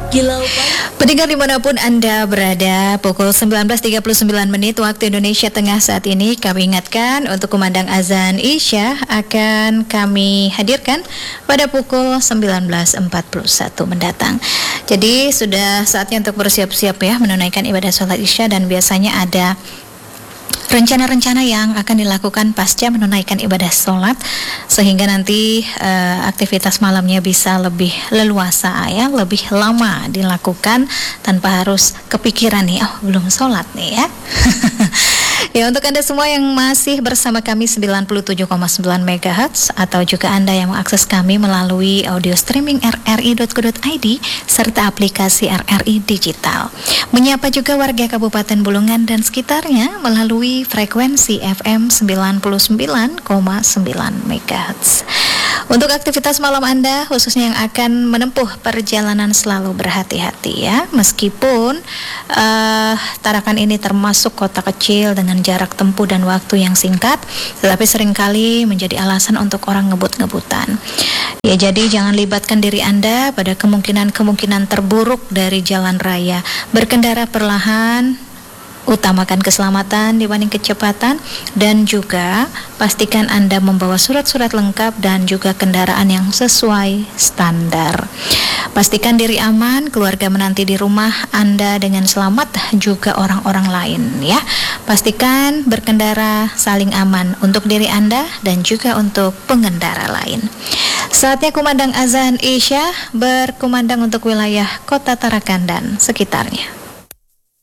Kilau Pagi. Pendengar dimanapun Anda berada, pukul 19.39 menit waktu Indonesia Tengah saat ini, kami ingatkan untuk kumandang azan Isya akan kami hadirkan pada pukul 19.41 mendatang. Jadi sudah saatnya untuk bersiap-siap ya menunaikan ibadah sholat Isya, dan biasanya ada rencana-rencana yang akan dilakukan pasca menunaikan ibadah sholat, sehingga nanti aktivitas malamnya bisa lebih leluasa ya, lebih lama dilakukan tanpa harus kepikiran nih, oh belum sholat nih ya. Ya, untuk Anda semua yang masih bersama kami 97,9 MHz, atau juga Anda yang mengakses kami melalui audio streaming rri.co.id serta aplikasi RRI Digital. Menyapa juga warga Kabupaten Bulungan dan sekitarnya melalui frekuensi FM 99,9 MHz. Untuk aktivitas malam Anda, khususnya yang akan menempuh perjalanan, selalu berhati-hati ya. Meskipun Tarakan ini termasuk kota kecil dengan jarak tempuh dan waktu yang singkat, tetapi seringkali menjadi alasan untuk orang ngebut-ngebutan. Ya, jadi jangan libatkan diri Anda pada kemungkinan-kemungkinan terburuk dari jalan raya. Berkendara perlahan, utamakan keselamatan dibanding kecepatan, dan juga pastikan Anda membawa surat-surat lengkap dan juga kendaraan yang sesuai standar. Pastikan diri aman, keluarga menanti di rumah Anda dengan selamat, juga orang-orang lain ya. Pastikan berkendara saling aman untuk diri Anda dan juga untuk pengendara lain. Saatnya kumandang azan Isya berkumandang untuk wilayah Kota Tarakan dan sekitarnya.